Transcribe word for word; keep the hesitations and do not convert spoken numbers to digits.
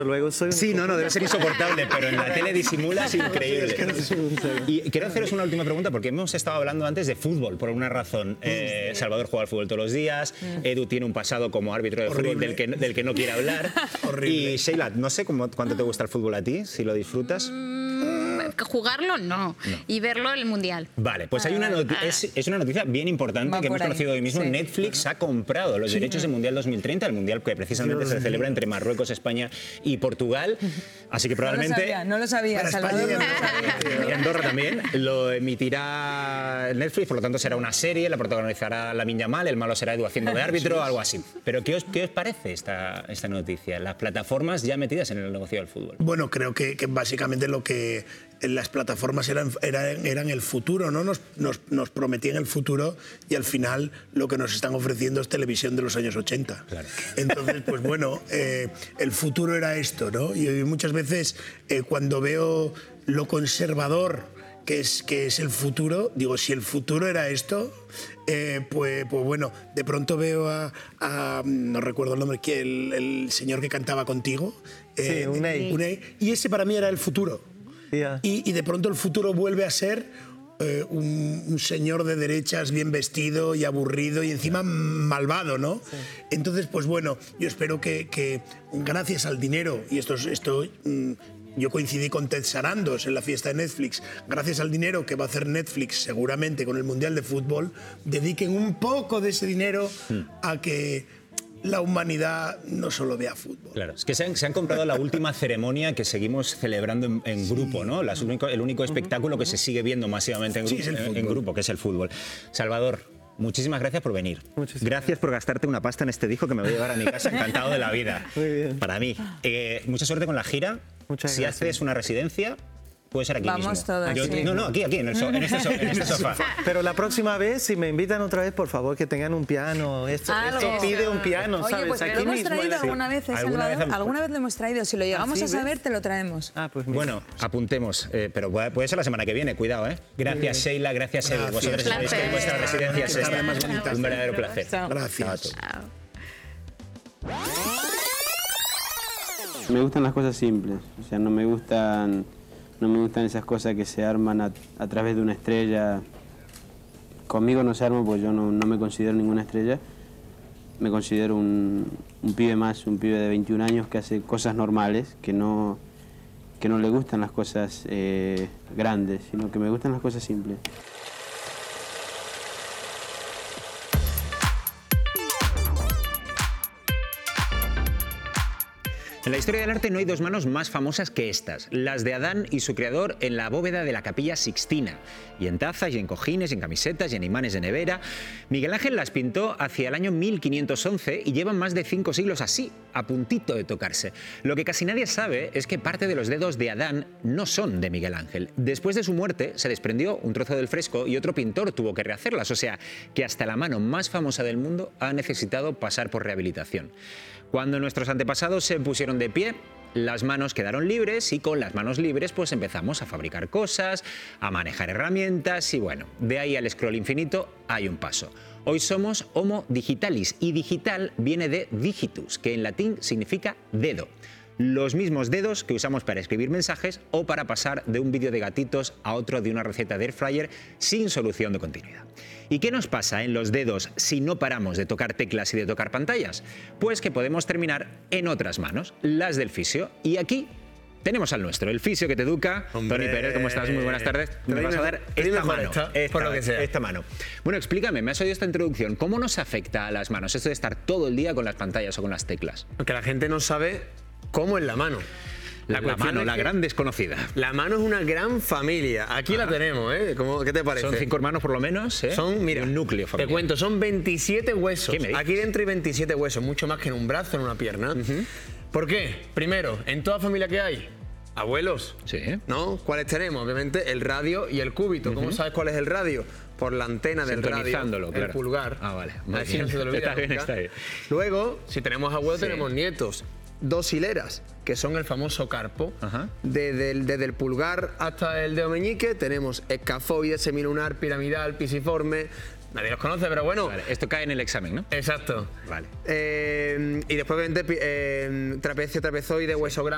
Luego soy un Sí, no, no, debe ser insoportable, pero en la tele disimulas increíble. Y quiero haceros una última pregunta, porque hemos estado hablando antes de fútbol, por una razón. Eh, Salvador juega al fútbol todos los días, Edu tiene un pasado como árbitro de fútbol del que, del que no quiere hablar. Horrible. Y Sheila, no sé cómo, cuánto te gusta el fútbol a ti, si lo disfrutas. Jugarlo no. no, y verlo el Mundial. Vale, pues hay una noticia, es, es una noticia bien importante Va que hemos por ahí. conocido hoy mismo. Sí. Netflix ha comprado los derechos del Mundial dos mil treinta, el Mundial que precisamente se celebra entre Marruecos, España y Portugal. Así que probablemente... No lo sabía, no lo sabía. Para Salvador España no lo sabía. Y Andorra también lo emitirá Netflix, por lo tanto será una serie, la protagonizará Lamine Yamal, el malo será Edu haciendo de árbitro, algo así. Pero ¿qué os, qué os parece esta, esta noticia? Las plataformas ya metidas en el negocio del fútbol. Bueno, creo que, que básicamente lo que las plataformas eran, eran, eran el futuro, ¿no? Nos, nos, nos prometían el futuro y al final lo que nos están ofreciendo es televisión de los años ochenta. Claro. Entonces, pues bueno, eh, el futuro era esto, ¿no? Y muchas veces eh, cuando veo lo conservador que es, que es el futuro, digo, si el futuro era esto, eh, pues, pues bueno, de pronto veo a, a no recuerdo el nombre, que el, el señor que cantaba contigo. Sí, Unai. Unai, y ese para mí era el futuro. Yeah. Y, y de pronto el futuro vuelve a ser eh, un, un señor de derechas bien vestido y aburrido y encima malvado, ¿no? Sí. Entonces, pues bueno, yo espero que, que gracias al dinero, y esto, esto mm, yo coincidí con Ted Sarandos en la fiesta de Netflix, gracias al dinero que va a hacer Netflix seguramente con el Mundial de Fútbol, dediquen un poco de ese dinero mm. a que la humanidad no solo vea fútbol. Claro, es que se han, se han comprado la última ceremonia que seguimos celebrando en, en sí. grupo, ¿no? Las único, el único espectáculo que se sigue viendo masivamente en, sí, en, en grupo, que es el fútbol. Salvador, muchísimas gracias por venir. Muchísimas gracias por gastarte una pasta en este disco que me voy a llevar a mi casa encantado de la vida. Muy bien. Para mí. Eh, mucha suerte con la gira. Muchas si gracias. haces una residencia, puede ser aquí Vamos mismo. todos, Yo, sí. No, no, aquí, aquí, en, el so, en, este, so, en este sofá. Pero la próxima vez, si me invitan otra vez, por favor, que tengan un piano. Esto, Algo. esto pide un piano, Oye, ¿sabes? pues lo Aquí hemos mismo. traído en la- alguna vez, ¿eh, ¿Alguna Salvador? vez? Alguna vez lo hemos traído. Si lo llegamos ¿Ah, a sí, saber, ves? te lo traemos. Ah, pues mira. Bueno, apuntemos, eh, pero puede, puede ser la semana que viene, cuidado, ¿eh? Gracias, Sheila, gracias, Edu. Gracias. Vosotros sabéis que vuestra residencia es esta. Más bonita. Un verdadero placer. Chao. Gracias. Chao. Me gustan las cosas simples, o sea, no me gustan, no me gustan esas cosas que se arman a, a través de una estrella. Conmigo no se arma porque yo no, no me considero ninguna estrella. Me considero un, un pibe más, un pibe de veintiún años que hace cosas normales, que no, que no le gustan las cosas eh, grandes, sino que me gustan las cosas simples. En la historia del arte no hay dos manos más famosas que estas, las de Adán y su creador en la bóveda de la Capilla Sixtina, y en tazas, y en cojines, y en camisetas, y en imanes de nevera. Miguel Ángel las pintó hacia el año mil quinientos once y llevan más de cinco siglos así, a puntito de tocarse. Lo que casi nadie sabe es que parte de los dedos de Adán no son de Miguel Ángel. Después de su muerte se desprendió un trozo del fresco y otro pintor tuvo que rehacerlas, o sea que hasta la mano más famosa del mundo ha necesitado pasar por rehabilitación. Cuando nuestros antepasados se pusieron de pie, las manos quedaron libres y con las manos libres pues empezamos a fabricar cosas, a manejar herramientas y bueno, de ahí al scroll infinito hay un paso. Hoy somos Homo digitalis y digital viene de digitus, que en latín significa dedo. Los mismos dedos que usamos para escribir mensajes o para pasar de un vídeo de gatitos a otro de una receta de air fryer sin solución de continuidad. ¿Y qué nos pasa en los dedos si no paramos de tocar teclas y de tocar pantallas? Pues que podemos terminar en otras manos, las del fisio. Y aquí tenemos al nuestro, el fisio que te educa. Hombre. Tony Pérez, ¿cómo estás? Muy buenas tardes. Me Trae vas a mejor- dar trae esta mejor mano, esta, esta, por lo que sea. esta mano. Bueno, explícame, me has oído esta introducción. ¿Cómo nos afecta a las manos esto de estar todo el día con las pantallas o con las teclas? Que la gente no sabe cómo es la mano. La, la cuestión mano, es la que gran desconocida. La mano es una gran familia. Aquí Ajá. la tenemos, ¿eh? ¿Cómo, ¿Qué te parece? Son cinco hermanos por lo menos, ¿eh? Son, mira, Y un núcleo familiar. te cuento, son veintisiete huesos. ¿Qué me dices? Aquí dentro hay veintisiete huesos, mucho más que en un brazo, en una pierna. Uh-huh. ¿Por qué? Primero, en toda familia que hay, abuelos. Sí. ¿No? ¿Cuáles tenemos? Obviamente el radio y el cúbito. Uh-huh. ¿Cómo sabes cuál es el radio? Por la antena del radio, Sintonizándolo, claro. el pulgar. Ah, vale. Muy Así bien. no se te olvida Está bien, nunca. está bien. Luego, si tenemos abuelos, Sí. tenemos nietos. Dos hileras, que son el famoso carpo. Ajá. Desde el, desde el pulgar hasta el dedo meñique tenemos escafoide, semilunar, piramidal, pisiforme. Nadie los conoce, pero bueno. Vale, esto cae en el examen, ¿no? Exacto. Vale. Eh, y después, obviamente, pi- eh, trapecio, trapezoide, hueso grande.